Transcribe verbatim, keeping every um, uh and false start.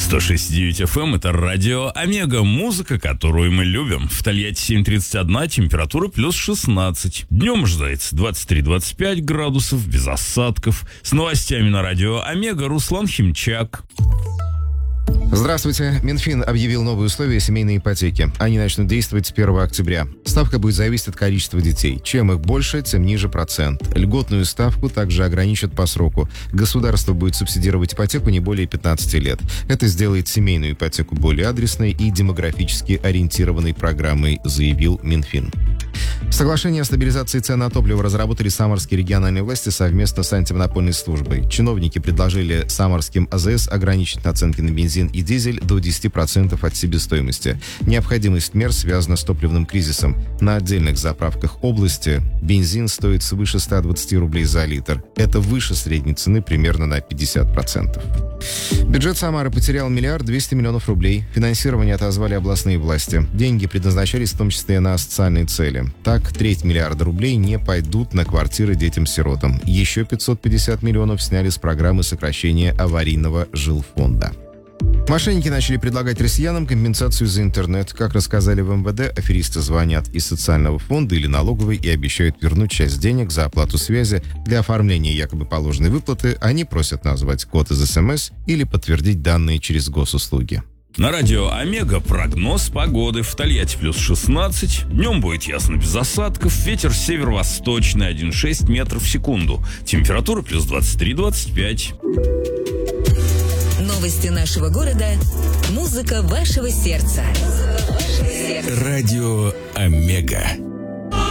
сто шесть и девять эф эм — это радио Омега, музыка, которую мы любим. В Тольятти семь тридцать один, температура плюс шестнадцать. Днем ожидается двадцать три - двадцать пять градусов, без осадков. С новостями на радио Омега Руслан Химчак. Здравствуйте. Минфин объявил новые условия семейной ипотеки. Они начнут действовать с первого октября. Ставка будет зависеть от количества детей. Чем их больше, тем ниже процент. Льготную ставку также ограничат по сроку. Государство будет субсидировать ипотеку не более пятнадцати лет. Это сделает семейную ипотеку более адресной и демографически ориентированной программой, заявил Минфин. Соглашение о стабилизации цен на топливо разработали самарские региональные власти совместно с антимонопольной службой. Чиновники предложили самарским а зэ эс ограничить наценки на бензин и дизель до десяти процентов от себестоимости. Необходимость мер связана с топливным кризисом. На отдельных заправках области бензин стоит свыше ста двадцати рублей за литр. Это выше средней цены примерно на пятьдесят процентов. Бюджет Самары потерял миллиард двести миллионов рублей. Финансирование отозвали областные власти. Деньги предназначались в том числе на социальные цели. Так, треть миллиарда рублей не пойдут на квартиры детям-сиротам. Еще пятьсот пятьдесят миллионов сняли с программы сокращения аварийного жилфонда. Мошенники начали предлагать россиянам компенсацию за интернет. Как рассказали в эм вэ дэ, аферисты звонят из социального фонда или налоговой и обещают вернуть часть денег за оплату связи. Для оформления якобы положенной выплаты они просят назвать код из эс эм эс или подтвердить данные через госуслуги. На радио Омега прогноз погоды. В Тольятти плюс шестнадцать. Днем будет ясно без осадков. Ветер северо-восточный один и шесть метров в секунду. Температура плюс двадцать три - двадцать пять. Новости нашего города. Музыка вашего сердца. Радио Омега.